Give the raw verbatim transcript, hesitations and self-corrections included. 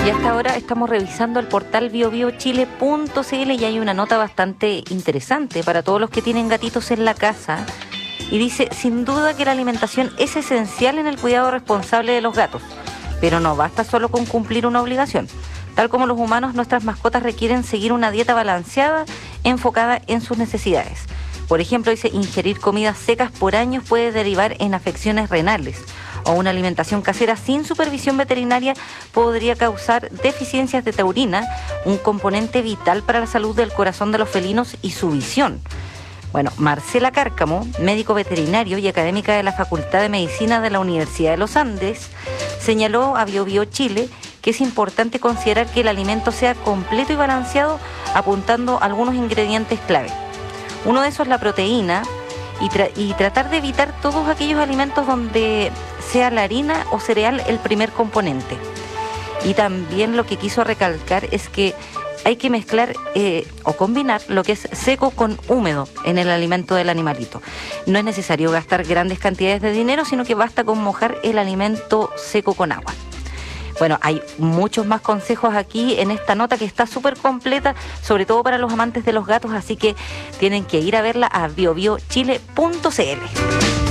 Y hasta ahora estamos revisando el portal bio bio chile punto c l y hay una nota bastante interesante para todos los que tienen gatitos en la casa. Y dice, sin duda que la alimentación es esencial en el cuidado responsable de los gatos, pero no basta solo con cumplir una obligación. Tal como los humanos, nuestras mascotas requieren seguir una dieta balanceada enfocada en sus necesidades. Por ejemplo, dice, ingerir comidas secas por años puede derivar en afecciones renales, o una alimentación casera sin supervisión veterinaria podría causar deficiencias de taurina, un componente vital para la salud del corazón de los felinos y su visión. Bueno, Marcela Cárcamo, médico veterinario y académica de la Facultad de Medicina de la Universidad de los Andes, señaló a Bio Bio Chile que es importante considerar que el alimento sea completo y balanceado, apuntando a algunos ingredientes clave. Uno de esos es la proteína, y, tra- y tratar de evitar todos aquellos alimentos donde sea la harina o cereal el primer componente. Y también lo que quiso recalcar es que hay que mezclar eh, o combinar lo que es seco con húmedo en el alimento del animalito. No es necesario gastar grandes cantidades de dinero, sino que basta con mojar el alimento seco con agua. Bueno, hay muchos más consejos aquí en esta nota que está súper completa, sobre todo para los amantes de los gatos, así que tienen que ir a verla a bio bio chile punto c l.